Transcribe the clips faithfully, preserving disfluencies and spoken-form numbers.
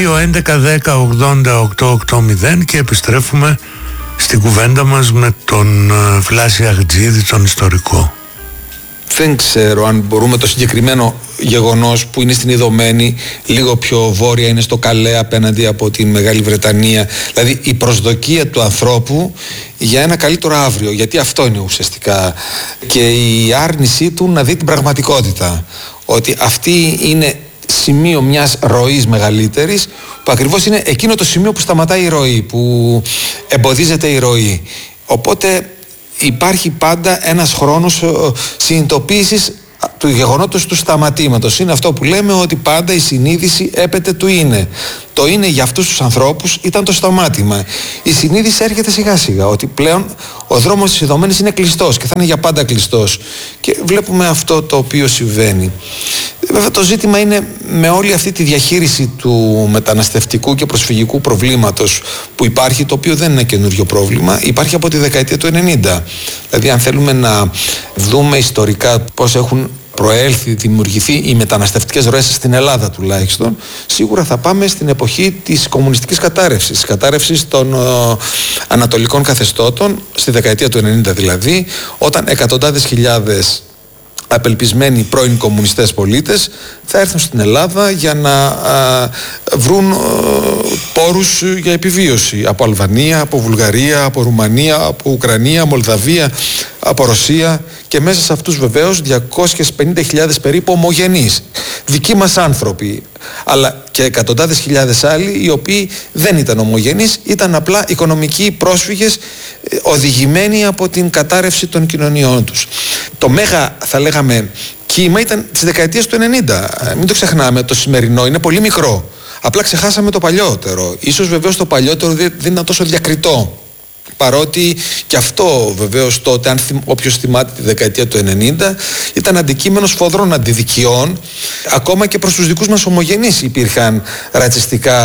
δύο έντεκα δέκα ογδόντα οκτώ ογδόντα και επιστρέφουμε στην κουβέντα μας με τον Βλάση Αχτζίδη, τον ιστορικό. Δεν ξέρω αν μπορούμε το συγκεκριμένο γεγονός που είναι στην Ιδωμένη, λίγο πιο βόρεια είναι στο Καλέ απέναντι από τη Μεγάλη Βρετανία, δηλαδή η προσδοκία του ανθρώπου για ένα καλύτερο αύριο, γιατί αυτό είναι ουσιαστικά, και η άρνησή του να δει την πραγματικότητα, ότι αυτή είναι σημείο μιας ροής μεγαλύτερης, που ακριβώς είναι εκείνο το σημείο που σταματάει η ροή, που εμποδίζεται η ροή. Οπότε υπάρχει πάντα ένας χρόνος συνειδητοποίησης του γεγονότος του σταματήματος. Είναι αυτό που λέμε, ότι πάντα η συνείδηση έπεται του είναι. Το είναι για αυτούς τους ανθρώπους ήταν το σταμάτημα. Η συνείδηση έρχεται σιγά σιγά, ότι πλέον ο δρόμος της Ιδωμένης είναι κλειστός και θα είναι για πάντα κλειστός. Και βλέπουμε αυτό το οποίο συμβαίνει. Βέβαια το ζήτημα είναι με όλη αυτή τη διαχείριση του μεταναστευτικού και προσφυγικού προβλήματος που υπάρχει, το οποίο δεν είναι καινούριο πρόβλημα, υπάρχει από τη δεκαετία του ενενήντα. Δηλαδή αν θέλουμε να δούμε ιστορικά πώς έχουν προέλθει, δημιουργηθεί οι μεταναστευτικές ροές στην Ελλάδα τουλάχιστον, σίγουρα θα πάμε στην εποχή της κομμουνιστικής κατάρρευσης, της κατάρρευσης των ε, ανατολικών καθεστώτων, στη δεκαετία του ενενήντα δηλαδή, όταν εκατοντάδες χιλιάδες απελπισμένοι πρώην κομμουνιστές πολίτες θα έρθουν στην Ελλάδα για να α, βρουν α, πόρους για επιβίωση από Αλβανία, από Βουλγαρία, από Ρουμανία, από Ουκρανία, Μολδαβία, από Ρωσία, και μέσα σε αυτούς βεβαίως διακόσιες πενήντα χιλιάδες περίπου ομογενείς, δικοί μας άνθρωποι, αλλά και εκατοντάδες χιλιάδες άλλοι οι οποίοι δεν ήταν ομογενείς, ήταν απλά οικονομικοί πρόσφυγες οδηγημένοι από την κατάρρευση των κοινωνιών τους. Το μέγα, θα λέγαμε, κύμα ήταν της δεκαετίας του ενενήντα. Μην το ξεχνάμε, το σημερινό είναι πολύ μικρό. Απλά ξεχάσαμε το παλιότερο. Ίσως βεβαίως το παλιότερο δεν είναι τόσο διακριτό. Παρότι και αυτό βεβαίως τότε, αν όποιος θυμάται τη δεκαετία του ενενήντα, ήταν αντικείμενο σφοδρών αντιδικιών, ακόμα και προς τους δικούς μας ομογενείς υπήρχαν ρατσιστικά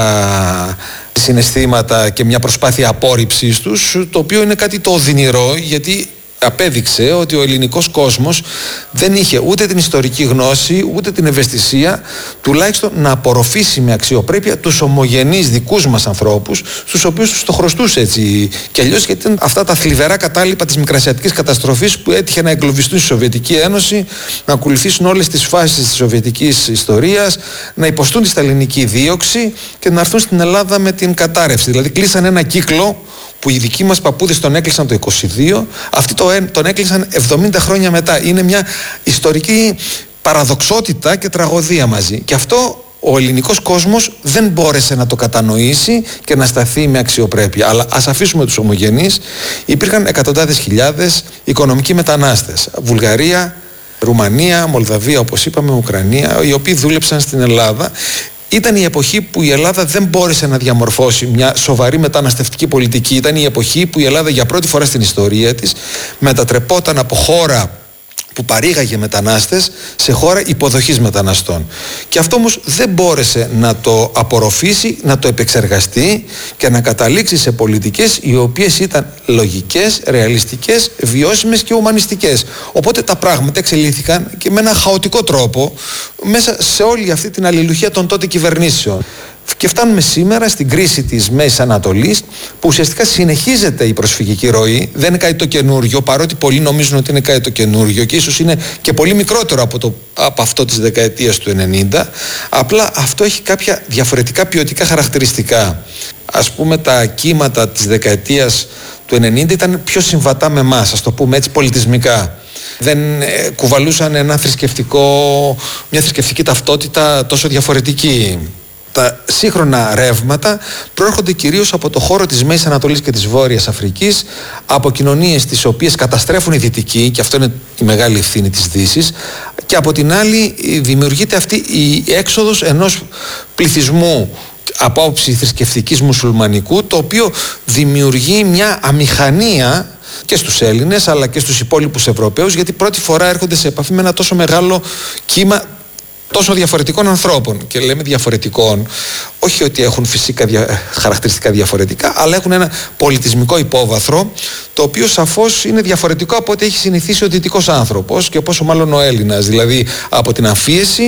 συναισθήματα και μια προσπάθεια απόρριψης τους, το οποίο είναι κάτι το οδυνηρό, γιατί απέδειξε ότι ο ελληνικός κόσμος δεν είχε ούτε την ιστορική γνώση ούτε την ευαισθησία τουλάχιστον να απορροφήσει με αξιοπρέπεια τους ομογενείς δικούς μας ανθρώπους, στους οποίους τους το χρωστούσε έτσι και αλλιώς, γιατί ήταν αυτά τα θλιβερά κατάλοιπα της μικρασιατικής καταστροφής που έτυχε να εγκλωβιστούν στη Σοβιετική Ένωση, να ακολουθήσουν όλες τις φάσεις της σοβιετικής ιστορίας, να υποστούν τη σταλινική δίωξη και να έρθουν στην Ελλάδα με την κατάρρευση. Δηλαδή κλείσαν ένα κύκλο που οι δικοί μας παππούδες τον έκλεισαν το είκοσι δύο, αυτοί τον έκλεισαν εβδομήντα χρόνια μετά. Είναι μια ιστορική παραδοξότητα και τραγωδία μαζί. Και αυτό ο ελληνικός κόσμος δεν μπόρεσε να το κατανοήσει και να σταθεί με αξιοπρέπεια. Αλλά ας αφήσουμε τους ομογενείς. Υπήρχαν εκατοντάδες χιλιάδες οικονομικοί μετανάστες. Βουλγαρία, Ρουμανία, Μολδαβία, όπως είπαμε, Ουκρανία, οι οποίοι δούλεψαν στην Ελλάδα. Ήταν η εποχή που η Ελλάδα δεν μπόρεσε να διαμορφώσει μια σοβαρή μεταναστευτική πολιτική. Ήταν η εποχή που η Ελλάδα για πρώτη φορά στην ιστορία της μετατρεπόταν από χώρα που παρήγαγε μετανάστες σε χώρα υποδοχής μεταναστών. Και αυτό όμως δεν μπόρεσε να το απορροφήσει, να το επεξεργαστεί και να καταλήξει σε πολιτικές οι οποίες ήταν λογικές, ρεαλιστικές, βιώσιμες και ουμανιστικές. Οπότε τα πράγματα εξελίχθηκαν και με ένα χαοτικό τρόπο μέσα σε όλη αυτή την αλληλουχία των τότε κυβερνήσεων. Και φτάνουμε σήμερα στην κρίση της Μέσης Ανατολής, που ουσιαστικά συνεχίζεται η προσφυγική ροή. Δεν είναι κάτι το καινούριο, παρότι πολλοί νομίζουν ότι είναι κάτι το καινούριο και ίσως είναι και πολύ μικρότερο από, το, από αυτό της δεκαετίας του ενενήντα. Απλά αυτό έχει κάποια διαφορετικά ποιοτικά χαρακτηριστικά. Ας πούμε, τα κύματα της δεκαετίας του ενενήντα ήταν πιο συμβατά με εμάς, ας το πούμε έτσι πολιτισμικά. Δεν ε, κουβαλούσαν ένα θρησκευτικό, μια θρησκευτική ταυτότητα τόσο διαφορετική. Τα σύγχρονα ρεύματα προέρχονται κυρίως από το χώρο της Μέσης Ανατολής και της Βόρειας Αφρικής, από κοινωνίες τις οποίες καταστρέφουν οι Δυτικοί, και αυτό είναι η μεγάλη ευθύνη της Δύσης, και από την άλλη δημιουργείται αυτή η έξοδος ενός πληθυσμού από άποψη θρησκευτικής μουσουλμανικού, το οποίο δημιουργεί μια αμηχανία και στους Έλληνες αλλά και στους υπόλοιπους Ευρωπαίους, γιατί πρώτη φορά έρχονται σε επαφή με ένα τόσο μεγάλο κύμα τόσο διαφορετικών ανθρώπων. Και λέμε διαφορετικών, όχι ότι έχουν φυσικά δια... χαρακτηριστικά διαφορετικά, αλλά έχουν ένα πολιτισμικό υπόβαθρο, το οποίο σαφώς είναι διαφορετικό από ό,τι έχει συνηθίσει ο δυτικός άνθρωπος και πόσο μάλλον ο Έλληνας. Δηλαδή από την αμφίεση,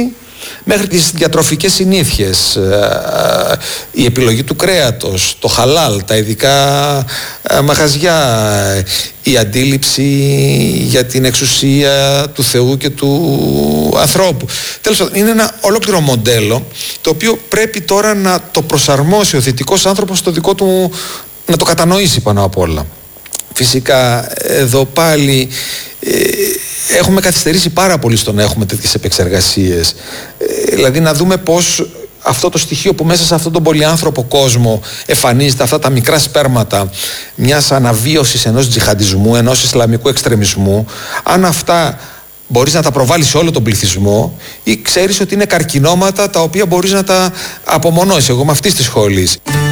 μέχρι τις διατροφικές συνήθειες, η επιλογή του κρέατος, το χαλάλ, τα ειδικά μαγαζιά, η αντίληψη για την εξουσία του Θεού και του ανθρώπου. Τέλος πάντων, είναι ένα ολόκληρο μοντέλο το οποίο πρέπει τώρα να το προσαρμόσει ο δυτικός άνθρωπος στο δικό του, να το κατανοήσει πάνω απ' όλα. Φυσικά εδώ πάλι ε, έχουμε καθυστερήσει πάρα πολύ στο να έχουμε τέτοιες επεξεργασίες. Ε, δηλαδή να δούμε πώς αυτό το στοιχείο που μέσα σε αυτόν τον πολυάνθρωπο κόσμο εμφανίζεται, αυτά τα μικρά σπέρματα μιας αναβίωσης ενός τζιχαντισμού, ενός ισλαμικού εξτρεμισμού, αν αυτά μπορείς να τα προβάλλεις σε όλο τον πληθυσμό ή ξέρεις ότι είναι καρκινώματα τα οποία μπορείς να τα απομονώσεις. Εγώ είμαι αυτής της σχολής.